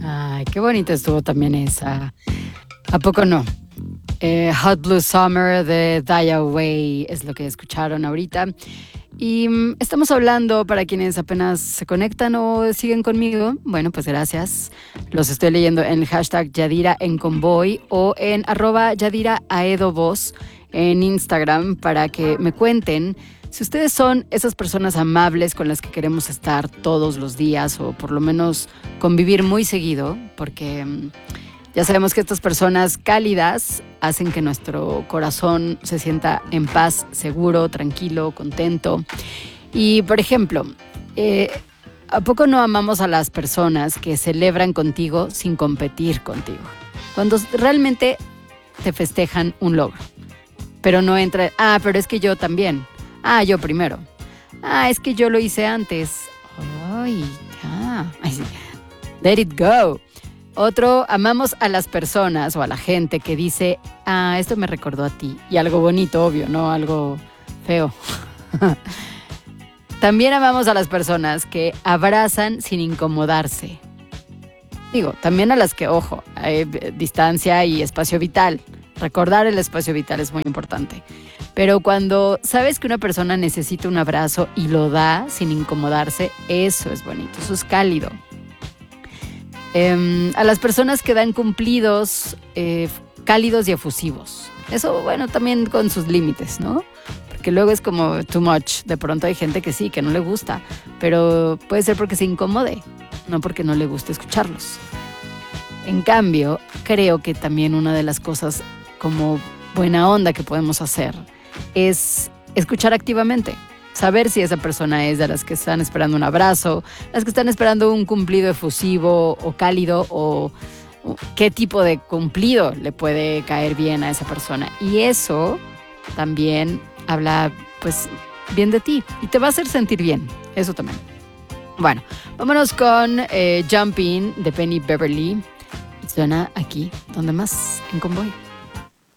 Ay, qué bonita estuvo también esa. ¿A poco no? Hot Blue Summer de Dia Way es lo que escucharon ahorita. Y estamos hablando para quienes apenas se conectan o siguen conmigo. Bueno, pues gracias. Los estoy leyendo en el hashtag Yadira en Convoy o en @YadiraAedoVoz en Instagram para que me cuenten si ustedes son esas personas amables con las que queremos estar todos los días o por lo menos convivir muy seguido, porque ya sabemos que estas personas cálidas hacen que nuestro corazón se sienta en paz, seguro, tranquilo, contento. Y, por ejemplo, ¿a poco no amamos a las personas que celebran contigo sin competir contigo? Cuando realmente te festejan un logro, pero no entra, pero es que yo también. Yo primero. Es que yo lo hice antes. Ay, ya. Ay, sí. Let it go. Otro, amamos a las personas o a la gente que dice, esto me recordó a ti. Y algo bonito, obvio, no algo feo. También amamos a las personas que abrazan sin incomodarse. Digo, también a las que, ojo, hay distancia y espacio vital. Recordar el espacio vital es muy importante. Pero cuando sabes que una persona necesita un abrazo y lo da sin incomodarse, eso es bonito, eso es cálido. A las personas que dan cumplidos cálidos y efusivos. Eso, bueno, también con sus límites, ¿no? Porque luego es como too much. De pronto hay gente que sí, que no le gusta, pero puede ser porque se incomode, no porque no le guste escucharlos. En cambio, creo que también una de las cosas como buena onda que podemos hacer es escuchar activamente. Saber si esa persona es de las que están esperando un abrazo, las que están esperando un cumplido efusivo o cálido, o qué tipo de cumplido le puede caer bien a esa persona. Y eso también habla, pues, bien de ti y te va a hacer sentir bien. Eso también. Bueno, vámonos con Jumping de Penny Beverly. Suena aquí, donde más, en Convoy.